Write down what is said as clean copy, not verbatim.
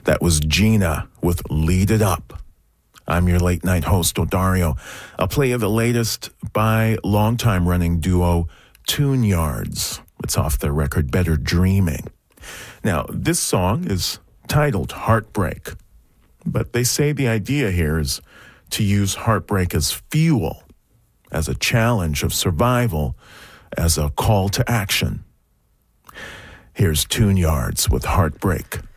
That was Gina with Lead It Up. I'm your late night host, Odario. A play of the latest by longtime running duo Tune Yards. It's off their record Better Dreaming. Now, this song is titled Heartbreak, but they say the idea here is to use heartbreak as fuel, as a challenge of survival, as a call to action. Here's Tune Yards with Heartbreak.